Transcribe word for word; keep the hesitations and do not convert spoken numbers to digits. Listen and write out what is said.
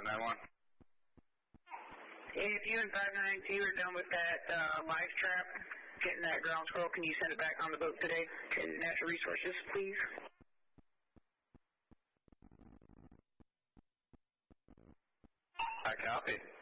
nine one. If you and five nine two are done with that uh, live trap, getting that ground squirrel, can you send it back on the boat today to Natural Resources, please? I copy.